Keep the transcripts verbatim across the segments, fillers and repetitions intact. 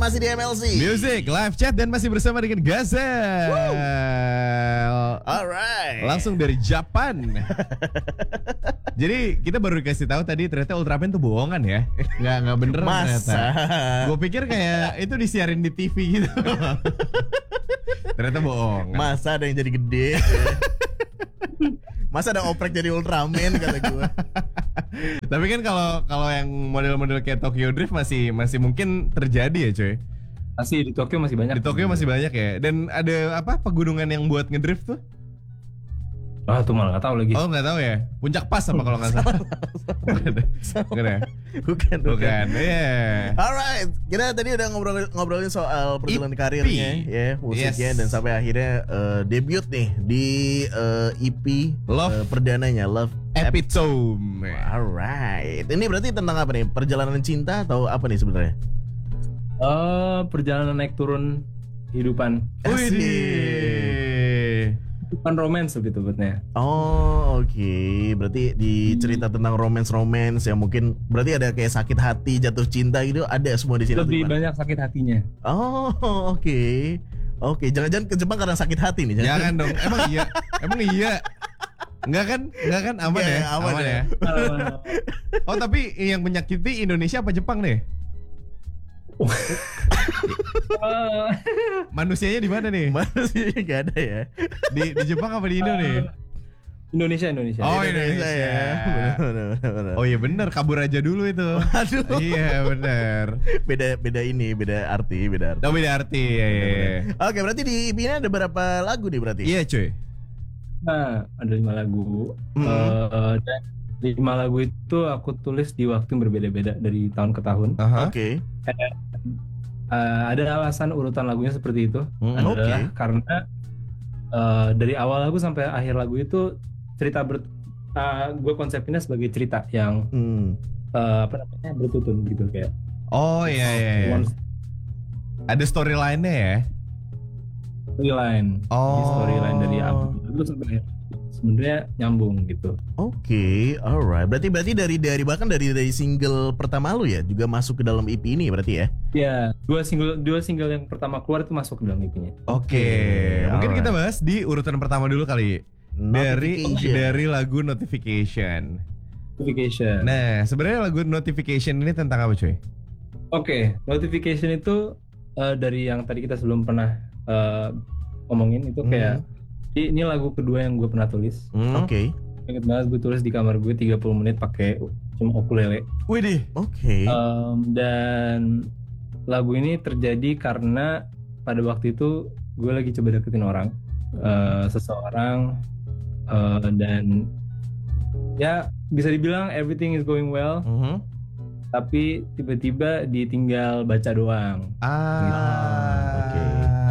masih di M L C Music, live chat dan masih bersama dengan Gazel. Alright. Langsung dari Japan. Jadi kita baru dikasih tahu tadi ternyata Ultraman tuh bohongan ya. Nggak nggak bener ternyata. Masa Gue pikir kayak itu disiarin di T V gitu. Ternyata bohong. Masa ada yang jadi gede. Masa ada oprek jadi Ultraman kata gue. Tapi kan kalau kalau yang model-model kayak Tokyo Drift masih masih mungkin terjadi ya cuy. Masih di Tokyo masih banyak. Di Tokyo masih banyak ya. Dan ada apa pegunungan yang buat ngedrift tuh? Ah tuh malah nggak tahu lagi. Oh nggak tahu ya. Puncak Pas apa kalau nggak salah? Bukan ya? Bukan, Bukan. Iya. Alright, kita tadi udah ngobrol ngobrolin soal perjalanan E P. karirnya, ya musiknya, Yes. dan sampai akhirnya uh, debut nih di uh, E P uh, Love perdananya Love Epitome. Alright, ini berarti tentang apa nih? Perjalanan cinta atau apa nih sebenarnya? Eh perjalanan naik turun kehidupan. Wih. Bukan romance gitu betulnya. Oh oke, berarti di cerita tentang romance-romance yang mungkin berarti ada kayak sakit hati, jatuh cinta gitu, ada semua di sini. Lebih banyak sakit hatinya. Oh oke, oke, jangan-jangan ke Jepang karena sakit hati nih? Jangan dong. Emang iya. Emang iya. Enggak kan? Enggak kan aman Iya, ya? aman ya. ya. Oh, tapi yang menyakiti Indonesia apa Jepang nih? Manusianya di mana nih? Mana sih gak ada ya? Di di Jepang apa di Indo nih? Indonesia Indonesia. Oh, Indonesia Indonesia. ya. Benar, benar, benar, benar. Oh iya bener, kabur aja dulu itu. Aduh. Iya bener. Beda beda ini, beda arti, beda arti. Oh beda arti. Iya, iya, iya. Oke, berarti di E P ini ada berapa lagu nih berarti? Iya cuy. Nah, ada lima lagu. Hmm. Eh, dan lima lagu itu aku tulis di waktu yang berbeda-beda dari tahun ke tahun. Aha. Oke. Eh, ada alasan urutan lagunya seperti itu. Hmm, adalah oke. karena eh, dari awal lagu sampai akhir lagu itu cerita ber, eh, gue konsepinnya sebagai cerita yang Hmm. eh, apa namanya bertutur gitu kayak. Oh iya iya. iya. One Ada storyline-nya ya. storyline. Oh. Jadi storyline dari album itu sampai akhir sebenarnya nyambung gitu. Oke, alright. Berarti berarti dari dari bahkan dari dari single pertama lu ya juga masuk ke dalam E P ini berarti ya? Ya, dua single dua single yang pertama keluar itu masuk ke dalam E P-nya. Oke. Mungkin kita bahas di urutan pertama dulu kali. Dari Notification. dari lagu Notification. Notification. Nah, sebenarnya lagu Notification ini tentang apa cuy? Oke, Notification itu eh, dari yang tadi kita sebelum pernah eh, ngomongin itu kayak ini, ini lagu kedua yang gue pernah tulis. Hmm? Oke. Ingat banget gue tulis di kamar gue tiga puluh menit pakai cuma ukulele. Widih. Oke. Em, dan lagu ini terjadi karena pada waktu itu gue lagi coba deketin orang, eh, seseorang, eh, dan ya bisa dibilang everything is going well, Mhm. tapi tiba-tiba ditinggal baca doang. Ah. Oke.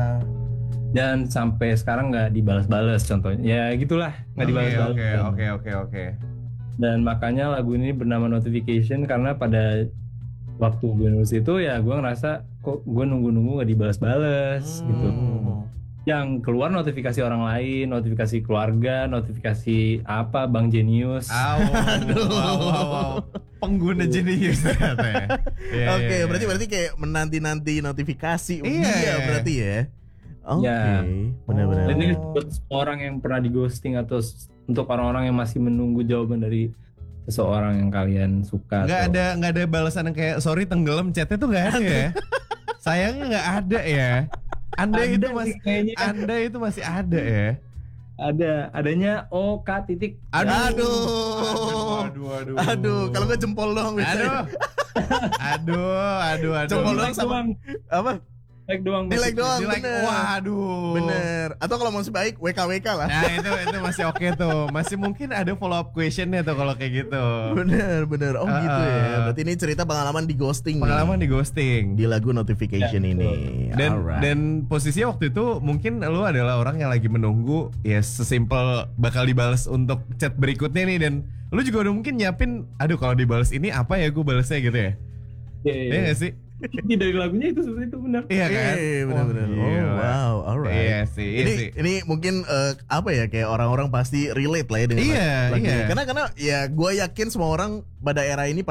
Dan sampai sekarang nggak dibalas-balas contohnya. Ya gitulah, nggak Oke dibalas-balas. oke oke oke oke. Dan makanya lagu ini bernama Notification karena pada waktu gue nulis itu ya gue ngerasa kok gue nunggu-nunggu nggak dibalas-balas gitu. Hmm. Yang keluar notifikasi orang lain, notifikasi keluarga, notifikasi apa Bang Genius. Aw, Aduh. wow, wow, wow. Pengguna jenius ternyata ya. Iya, Oke, iya, berarti iya. berarti kayak menanti-nanti notifikasi Iya. dia berarti ya. Oke, Ya. benar-benar. Dan ini Oh. buat semua orang yang pernah di ghosting atau s- untuk orang-orang yang masih menunggu jawaban dari seseorang yang kalian suka. Nggak atau- ada nggak ada balasan yang kayak sorry tenggelam chatnya tuh nggak ada ya. Sayangnya nggak ada ya. Anda Ada itu sih masih kayaknya. Anda itu masih ada ya. Ada, adanya O K titik. Aduh. Aduh, aduh, aduh. Aduh, kalau nggak jempol doang biasanya. Aduh. Aduh, aduh, aduh. Jempol Di doang like sama doang, apa? like doang. Di like maksudnya. doang, Di like, bener. waduh. Bener. Atau kalau mau sebaik W K W K lah. Nah itu itu masih oke tuh. Masih mungkin ada follow up questionnya tuh kalau kayak gitu. Bener, bener. Oh Uh-uh. gitu ya. Berarti ini cerita pengalaman di ghosting. nih. Pengalaman di ghosting. Di lagu Notification Ya, ini. Dan Alright. dan posisinya waktu itu mungkin lu adalah orang yang lagi menunggu ya sesimpel bakal dibalas untuk chat berikutnya nih, dan lu juga udah mungkin nyiapin aduh kalau dibalas ini apa ya gue balasnya gitu ya. Iya, iya. Iya gak sih? Inti dari lagunya itu seperti itu benar. Iya kan? Iya, benar-benar. Wah, Oh, gila. wow, alright. Iya sih, iya ini sih. ini mungkin eh, apa ya kayak orang-orang pasti relate lah ya dengan Iya, lagu ini. iya. Karena karena ya gue yakin semua orang pada era ini pasti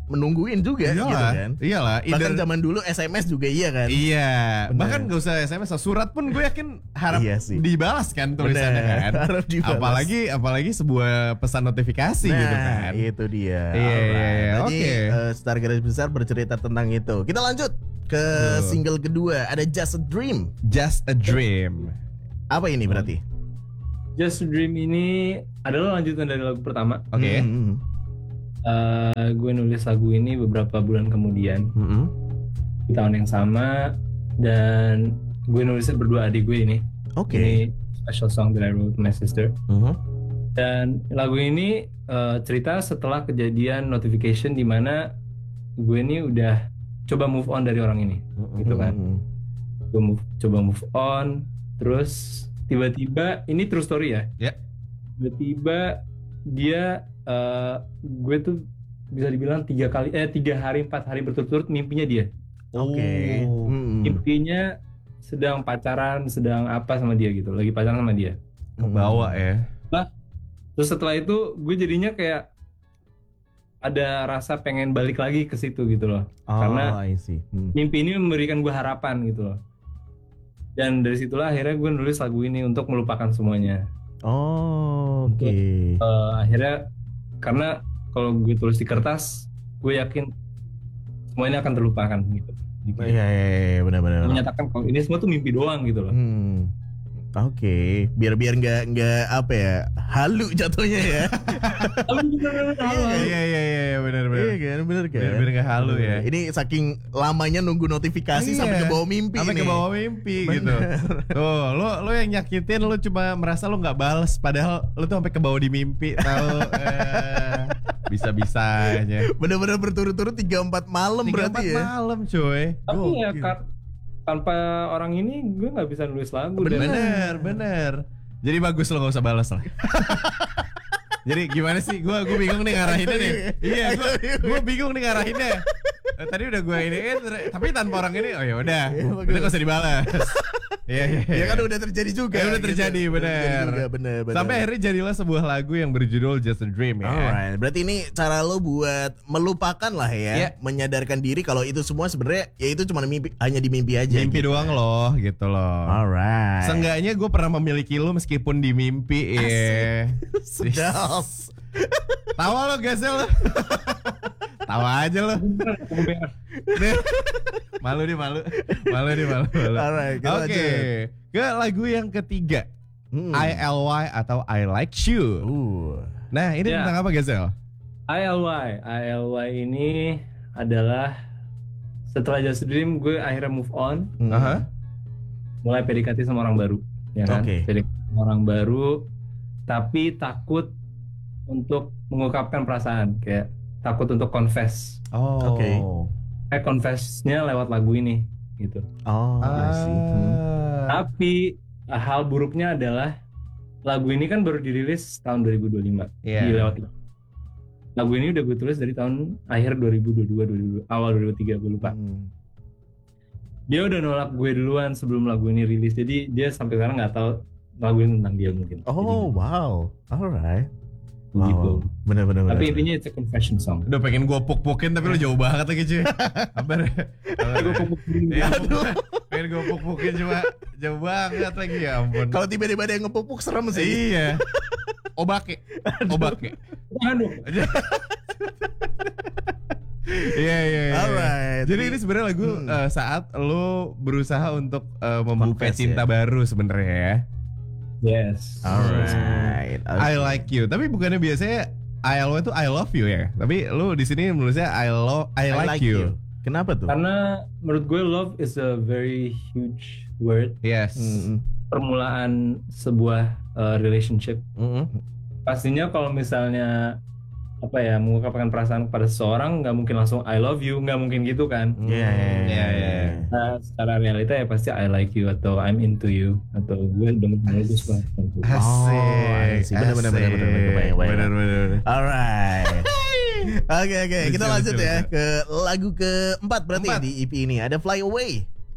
menungguin juga gitu Iyalah, kan. iyalah. Bahkan Either- zaman dulu S M S juga iya kan. Iya, Bener. bahkan gak usah S M S, surat pun gue yakin harap Iya sih. dibalas kan tulisannya Bener, kan. harap dibalas. Apalagi apalagi sebuah pesan notifikasi Nah, gitu kan. itu dia. Iya, iya, iya. Berarti Oke. eh, Star Garis Besar bercerita tentang itu. Kita lanjut ke Betul. single kedua, ada Just a Dream. Just a Dream. Apa ini berarti? Just a Dream ini adalah lanjutan dari lagu pertama. Oke. Hmm. Eh, gue nulis lagu ini beberapa bulan kemudian Mm-mm. di tahun yang sama, dan gue nulisnya berdua adik gue ini. Oke. Ini special song that I wrote with my sister. Mhm. Dan lagu ini eh, cerita setelah kejadian notification di mana gue ini udah coba move on dari orang ini, gitu kan. Hmm. Gue move, coba move on, terus tiba-tiba ini true story ya. Ya. Tiba-tiba dia eh, gue tuh bisa dibilang tiga kali eh tiga hari empat hari berturut-turut mimpinya dia. Oke. Oh. Hmm. Mimpinya sedang pacaran, sedang apa sama dia gitu, lagi pacaran sama dia. Kebawa ya. Terus setelah itu gue jadinya kayak ada rasa pengen balik lagi ke situ gitu loh. Oh, Karena I see. Hmm. mimpi ini memberikan gue harapan gitu loh. Dan dari situlah akhirnya gue nulis lagu ini untuk melupakan semuanya. Oh, oke. Eh, akhirnya karena kalau gue tulis di kertas, gue yakin semuanya akan terlupakan gitu. Iya, iya, iya, benar-benar. Menyatakan kalau ini semua tuh mimpi doang gitu loh. Hmm. Oke, biar biar nggak nggak apa ya, halu jatuhnya ya. Iya iya iya benar benar. Iya kan, bener kan. Biar biar nggak halu ya. Ini saking lamanya nunggu notifikasi Iya. sampai ke bawah mimpi Sampai nih. ke bawah mimpi Bener. gitu. Tuh, lo lo yang nyakitin lo cuma merasa lo nggak bales, padahal lo tuh sampai ke bawah di mimpi, tahu? eh, bisa-bisanya. Bener-bener berturut-turut tiga empat malam Tiga berarti empat ya. malam coy. Tapi ya Gokil. kan, tanpa orang ini gue nggak bisa nulis lagu. dan- Bener bener. Jadi bagus lo gak usah balas lah. Jadi gimana sih? Gue gue bingung nih ngarahinnya nih. Iya, gue gue bingung nih ngarahinnya. Eh, Tadi udah gue ini, eh, ter- tapi tanpa orang ini, oh ya udah, udah gak usah dibalas. Iya iya. Ya kan udah terjadi juga. Ya udah terjadi, Udah bener. terjadi juga, bener, bener. Sampai akhirnya jadilah sebuah lagu yang berjudul Just a Dream ya. Alright, berarti ini cara lo buat melupakan lah ya, Iya. menyadarkan diri kalau itu semua sebenarnya ya itu cuma mimpi, hanya di mimpi aja. Mimpi gitu. doang loh, gitu loh. Alright. Seenggaknya gue pernah memiliki lo meskipun di mimpi. Iya. Sedap. Tawa lo Gazel lo. Tawa aja lo. Malu nih malu. Malu nih malu. malu. Alright, kita Oke. lanjut. Ke lagu yang ketiga. Hmm. I L Y atau I Like You. Uh. Nah ini Ya. tentang apa Gazel? I L Y, I L Y ini adalah setelah Just a Dream gue akhirnya move on, Hmm. Aha. mulai P D K T sama orang baru, ya kan? Oke. P D K T sama orang baru, tapi takut untuk mengungkapkan perasaan, kayak takut untuk confess. Oh. Oke. Kayak confessnya lewat lagu ini, gitu. Oh, I see. Hmm. Ah. Tapi hal buruknya adalah lagu ini kan baru dirilis tahun dua ribu dua puluh lima. Iya. Di lewat lagu ini udah gue tulis dari tahun akhir dua ribu dua puluh dua, dua ribu, awal dua ribu tiga gue lupa. Hmm. Dia udah nolak gue duluan sebelum lagu ini rilis, jadi dia sampai sekarang nggak tahu lagu ini tentang dia mungkin. Oh, wow. Alright. Jadi, gitu. Wow. Bener bener bener. Tapi intinya it's a confession song. Udah pengen gue puk-pukin tapi lu jauh banget lagi cuy. Apa? Gue pupuk-pukin Ya dia. aduh. Pengen gue puk-pukin cuma jauh banget lagi ya ampun. Kalau tiba-tiba ada yang ngepupuk serem sih. Iya. Obake. Obake. Aduh. Iya iya iya. Alright. Jadi ini sebenarnya lagu Hmm. eh, saat lo berusaha untuk eh, membuka Confess, cinta ya? baru sebenarnya ya. Yes. Alright. I like you. Tapi bukannya biasanya I L Y itu I love you ya. Tapi lu di sini menulisnya I love I, like, you. Kenapa tuh? Karena menurut gue love is a very huge word. Yes. Hmm. Permulaan sebuah uh, relationship. Hmm. Pastinya kalau misalnya apa ya mengungkapkan perasaan kepada seseorang nggak mungkin langsung I love you, nggak mungkin gitu kan. Iya, Iya, iya. Nah, secara realita ya pasti I like you atau I'm into you atau gue demen sama lu, gue suka sama lu. Asik. Oh, I see. Bener, bener, bener, bener, bener. Kebayang, kebayang. Bener, bener, bener. Alright. Oke oke, kita Lucu, lanjut lucu, ya lucu. ke lagu keempat berarti Empat. di E P ini ada Fly Away.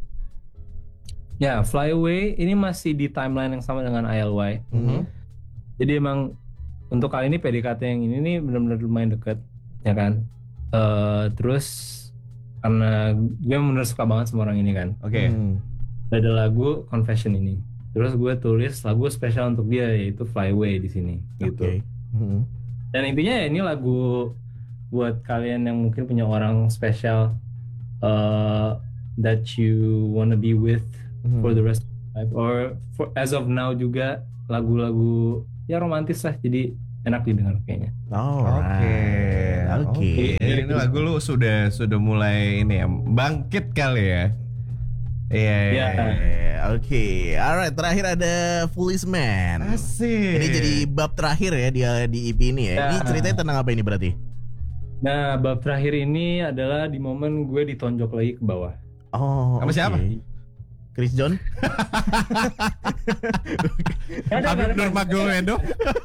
Ya, Fly Away ini masih di timeline yang sama dengan I L Y. Mhm. Jadi emang untuk kali ini P D K T yang ini nih benar-benar lumayan dekat, ya kan? Eh, terus karena gue bener suka banget sama orang ini kan, Oke. Hmm. ada lagu Confession ini. Terus gue tulis lagu spesial untuk dia yaitu Fly Away di sini gitu. Oke. Hmm. Dan intinya ya ini lagu buat kalian yang mungkin punya orang spesial uh, that you wanna be with Hmm. for the rest of your life, or for, as of now juga lagu-lagu ya romantis lah, jadi enak didengar kayaknya. Alright. Oke. Oke. Jadi ini lagu lu sudah sudah mulai ini ya bangkit kali ya. Iya. iya, Ya. iya. Oke. Alright, terakhir ada Foolish Man. Asik. Ini jadi bab terakhir ya dia di E P ini ya. Ya. Ini ceritanya tentang apa ini berarti? Nah, bab terakhir ini adalah di momen gue ditonjok lagi ke bawah. Oh, Sama oke. siapa? Chris John? Habib Nurmagomedov.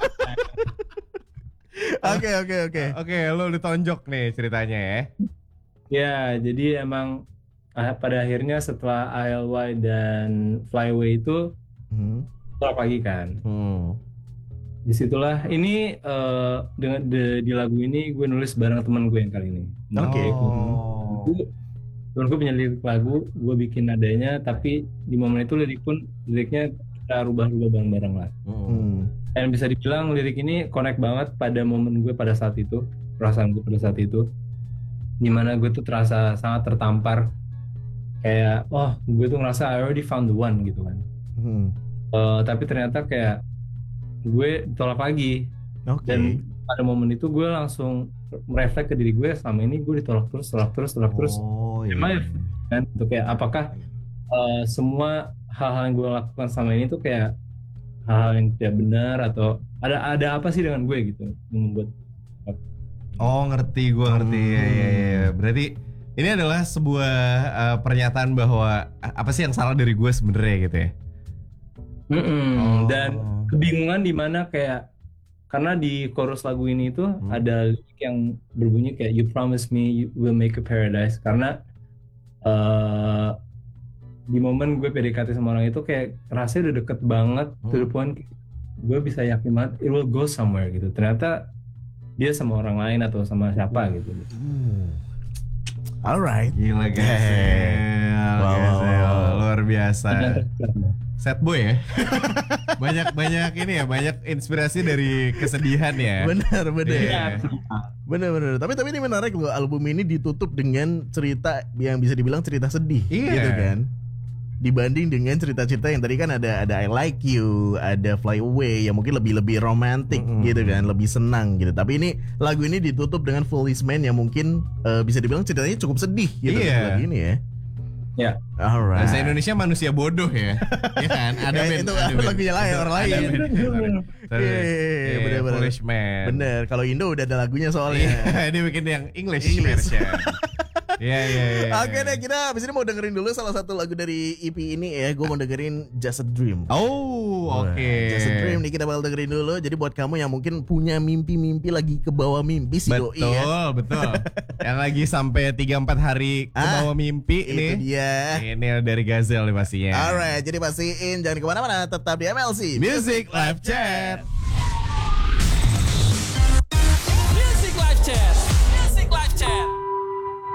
Oke, oke, oke. Oke, lu ditonjok nih ceritanya ya. Ya, jadi emang ah, pada akhirnya setelah I L Y dan Fly Away itu Hmm. tolak lagi kan. Hmm. Disitulah ini eh, dengan di, di lagu ini gue nulis bareng teman gue yang kali ini. Oke. Oh. Gue temen gue punya lirik lagu, gue bikin nadanya, tapi di momen itu lirik pun liriknya kita rubah-rubah bareng-bareng lah. Hmm. Dan bisa dibilang lirik ini connect banget pada momen gue pada saat itu, perasaan gue pada saat itu, dimana gue tuh terasa sangat tertampar, kayak, oh gue tuh ngerasa I already found the one gitu kan. Hmm. Eh, tapi ternyata kayak gue ditolak lagi. Oke. Dan pada momen itu gue langsung mereflek ke diri gue, selama ini gue ditolak terus, tolak terus, tolak terus. Oh, iya. Am I- kan untuk kayak apakah uh, semua hal-hal yang gue lakukan selama ini tuh kayak hal-hal yang tidak benar, atau ada ada apa sih dengan gue gitu yang membuat Oh, ngerti, gua ngerti. Hmm. Ya, ya, ya. Berarti ini adalah sebuah uh, pernyataan bahwa a- apa sih yang salah dari gue sebenarnya gitu ya. Mm-mm. Oh. Dan kebingungan di mana kayak, karena di chorus lagu ini tuh Hmm. ada lirik yang berbunyi kayak you promise me you will make a paradise, karena uh, di momen gue P D K T sama orang itu kayak rasanya udah deket banget, to the point gue bisa yakin banget it will go somewhere gitu. Ternyata dia sama orang lain atau sama siapa gitu. Alright. Gila guys. Wow, wow, wow. Luar biasa. Dan- Sad boy ya. banyak banyak ini ya, banyak inspirasi dari kesedihan ya. Benar, benar. Iya. Benar, benar. Tapi tapi ini menarik loh, album ini ditutup dengan cerita yang bisa dibilang cerita sedih, Iya. gitu kan? Dibanding dengan cerita-cerita yang tadi kan ada ada I Like You, ada Fly Away yang mungkin lebih lebih romantis Mm-mm. gitu kan, lebih senang gitu. Tapi ini lagu ini ditutup dengan Foolish Man yang mungkin eh, bisa dibilang ceritanya cukup sedih gitu Iya. lagu ini ya. Ya. Alright. Bahasa Indonesia manusia bodoh ya. Iya kan? Ada Ya, band, itu ada band. lagunya lain, orang lain. Ada band. Sorry. Sorry. Iya, iya, iya, Iya, bener-bener. Foolish Man. Bener, kalau Indo udah ada lagunya soalnya. Iya, dia bikin yang English, English. version. Iya, iya, iya. Oke deh, kita abis ini mau dengerin dulu salah satu lagu dari E P ini ya. Gue mau dengerin Just a Dream. Oh, oke. Wah, Just a Dream nih kita bakal dengerin dulu. Jadi buat kamu yang mungkin punya mimpi-mimpi lagi ke bawah mimpi sih Betul, doi ya. betul. Yang lagi sampai tiga empat hari ke Ah, bawah mimpi Itu ini. dia. Ini dari Gazel nih pastinya. Alright, jadi pastiin jangan kemana-mana, tetap di M L C Music Live Chat.